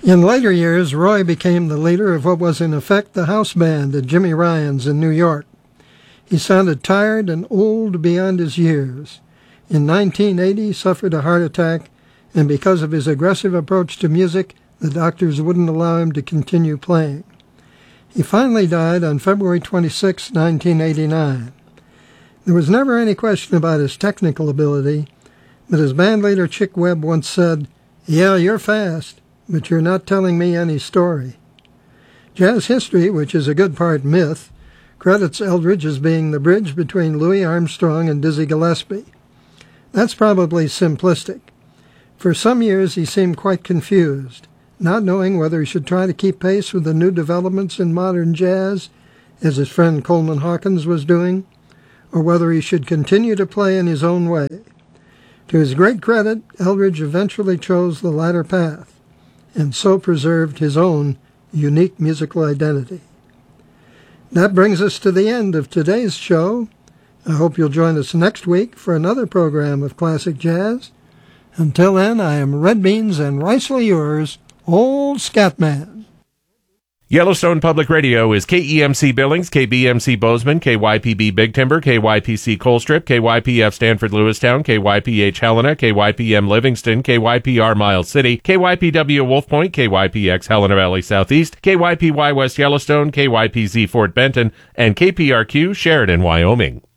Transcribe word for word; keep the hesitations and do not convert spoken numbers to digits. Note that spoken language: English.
In later years, Roy became the leader of what was in effect the house band at Jimmy Ryan's in New York. He sounded tired and old beyond his years. In nineteen eighty, he suffered a heart attack, and because of his aggressive approach to music, the doctors wouldn't allow him to continue playing. He finally died on February twenty-sixth, nineteen eighty-nine. There was never any question about his technical ability, but as bandleader Chick Webb once said, "Yeah, you're fast, but you're not telling me any story." Jazz history, which is a good part myth, credits Eldridge as being the bridge between Louis Armstrong and Dizzy Gillespie. That's probably simplistic. For some years he seemed quite confused, not knowing whether he should try to keep pace with the new developments in modern jazz, as his friend Coleman Hawkins was doing, or whether he should continue to play in his own way. To his great credit, Eldridge eventually chose the latter path, and so preserved his own unique musical identity. That brings us to the end of today's show. I hope you'll join us next week for another program of classic jazz. Until then, I am Red Beans and rightfully yours, Old Scatman. Yellowstone Public Radio is K E M C Billings, K B M C Bozeman, K Y P B Big Timber, K Y P C Colstrip, K Y P F Stanford Lewistown, K Y P H Helena, K Y P M Livingston, K Y P R Miles City, K Y P W Wolf Point, K Y P X Helena Valley Southeast, K Y P Y West Yellowstone, K Y P Z Fort Benton, and K P R Q Sheridan, Wyoming.